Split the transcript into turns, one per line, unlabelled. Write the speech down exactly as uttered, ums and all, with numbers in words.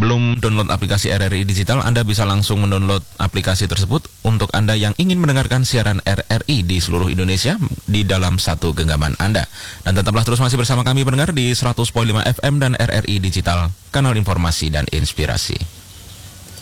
belum download aplikasi R R I Digital, Anda bisa langsung mendownload aplikasi tersebut untuk Anda yang ingin mendengarkan siaran R R I di seluruh Indonesia di dalam satu genggaman Anda. Dan tetaplah terus masih bersama kami pendengar di seratus koma lima F M dan R R I Digital, kanal informasi dan inspirasi.